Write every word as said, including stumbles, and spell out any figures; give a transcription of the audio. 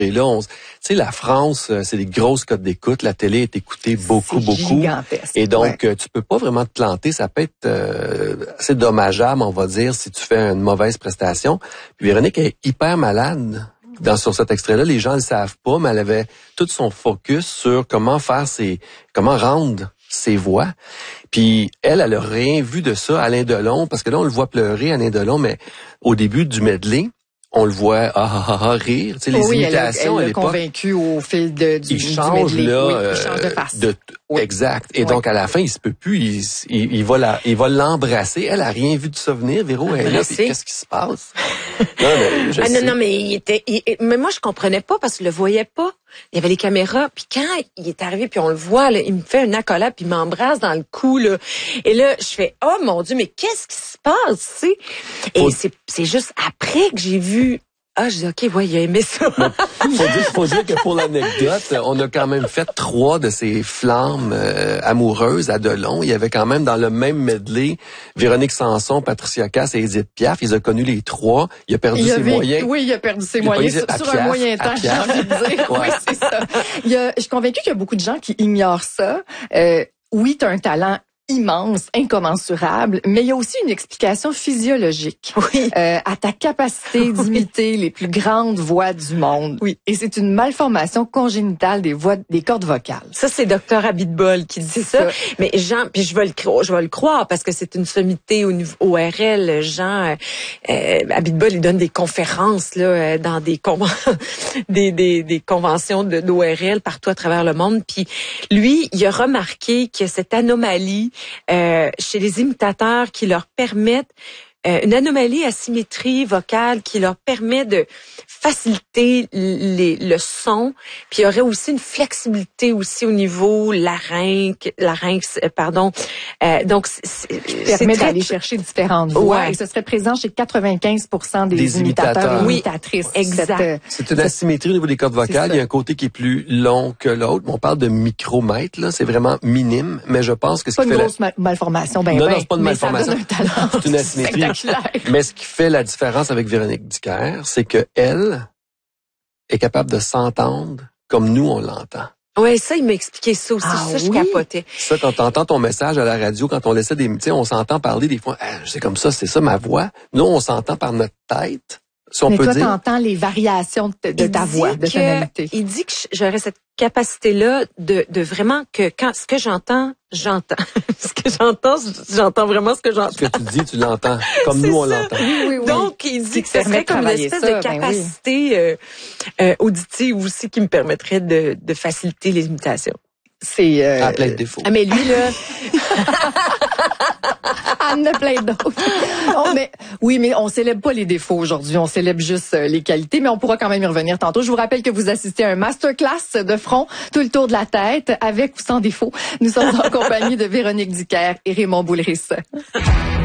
Et là, on, tu sais, la France, c'est des grosses cotes d'écoute. La télé est écoutée beaucoup, c'est beaucoup. Gigantesque. Et donc, ouais. tu peux pas vraiment te planter. Ça peut être euh, assez dommageable, on va dire, si tu fais une mauvaise prestation. Puis Véronique est hyper malade. Dans, sur cet extrait-là, les gens le savent pas, mais elle avait tout son focus sur comment faire ses, comment rendre ses voix. Puis elle, elle a rien vu de ça, Alain Delon, parce que là, on le voit pleurer, Alain Delon, mais au début du medley, on le voit ah ah ah, ah rire. Tu sais, les oui, imitations elle, elle à l'époque. convaincu au fil de, du, il du change medley. là, oui, euh, il change de face. De, oui. Exact. Et oui. donc à la fin, il se peut plus. Il, il, il va la, il va l'embrasser. Elle a rien vu de ça venir. Véro, elle est là. Puis qu'est-ce qui se passe? Non, mais je ah, sais. non, non, mais il était. Il, mais moi, je comprenais pas parce que je le voyais pas. Il y avait les caméras, puis quand il est arrivé, puis on le voit, là, il me fait une accolade, puis il m'embrasse dans le cou, là. Et là, je fais, oh mon Dieu, mais qu'est-ce qui se passe, tu sais? Et Faut... c'est, c'est juste après que j'ai vu. Ah, je dis, OK, ouais, il a aimé ça. faut dire, faut dire que pour l'anecdote, on a quand même fait trois de ces flammes euh, amoureuses à Delon. Il y avait quand même dans le même medley Véronique Sanson, Patricia Cass et Edith Piaf. Ils ont connu les trois. Il a perdu il ses avait, moyens. Oui, il a perdu ses il moyens sur, sur Piaf, un moyen temps, j'ai envie de dire. Ouais. Oui, c'est ça. Il y a, je suis convaincue qu'il y a beaucoup de gens qui ignorent ça. Euh, oui, tu as un talent immense, incommensurable, mais il y a aussi une explication physiologique oui. euh, à ta capacité d'imiter les plus grandes voix du monde. Oui. Et c'est une malformation congénitale des voix, des cordes vocales. Ça, c'est docteur Abitbol qui dit ça. ça. Mais Jean, puis je vais le croire, je vais le croire parce que c'est une sommité au niveau O R L. Jean euh, Abitbol, il donne des conférences là dans des conven... des, des des conventions de d'O R L partout à travers le monde. Puis lui, il a remarqué que cette anomalie Euh, chez les imitateurs qui leur permettent euh, une anomalie à symétrie vocale qui leur permet de faciliter les, le son, puis il y aurait aussi une flexibilité aussi au niveau larynx, larynx, pardon. Euh, donc c'est, c'est permet très... d'aller chercher différentes voix ouais. Et ce serait présent chez quatre-vingt-quinze pour cent des, des imitateurs et oui, imitatrices. Exact. Cette, c'est une asymétrie au niveau des cordes vocales. Il y a un côté qui est plus long que l'autre. On parle de micromètres, là, c'est vraiment minime, mais je pense que ce pas qui une fait grosse la... malformation, ben non, ben, non, c'est pas une malformation. C'est une asymétrie. Mais ce qui fait la différence avec Véronique Dicker, c'est que elle est capable de s'entendre comme nous on l'entend. Ouais, ça, il m'a expliqué ça aussi. Ah, ça, je oui? capotais. Ça, quand t'entends ton message à la radio, quand on laissait des, tu sais, on s'entend parler des fois, ah, c'est comme ça, c'est ça ma voix. Nous, on s'entend par notre tête. Si on mais peut toi, dire. t'entends les variations de, de ta voix, de tonalité. Il dit que j'aurais cette capacité-là de, de vraiment que quand ce que j'entends, j'entends. ce que j'entends, j'entends vraiment ce que j'entends. Ce que tu dis, tu l'entends. Comme nous, on l'entend. Oui, oui, oui. Donc, il dit que ce serait comme une espèce ça, de capacité ben oui. euh, euh, auditive aussi qui me permettrait de, de faciliter les imitations. C'est euh... à plein de défauts. Ah, mais lui, là... Il y en a plein d'autres. Oh, mais, oui, mais on célèbre pas les défauts aujourd'hui. On célèbre juste euh, les qualités, mais on pourra quand même y revenir tantôt. Je vous rappelle que vous assistez à un masterclass de front, tout le tour de la tête, avec ou sans défaut. Nous sommes en compagnie de Véronique Dicker et Raymond Boulris.